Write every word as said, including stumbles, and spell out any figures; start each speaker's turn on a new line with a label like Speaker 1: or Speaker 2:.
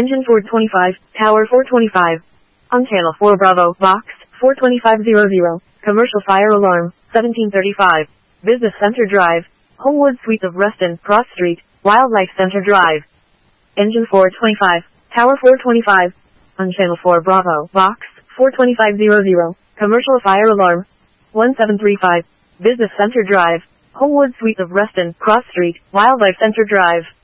Speaker 1: Engine four twenty-five, Tower four twenty-five. On channel four Bravo, Box, four twenty-five hundred. Commercial fire alarm, seventeen thirty-five. Business Center Drive, Homewood Suites of Reston, Cross Street, Wildlife Center Drive. Engine four twenty-five, Tower four twenty-five. On channel four Bravo, Box, four twenty-five hundred. Commercial fire alarm, one seven three five. Business Center Drive, Homewood Suites of Reston, Cross Street, Wildlife Center Drive.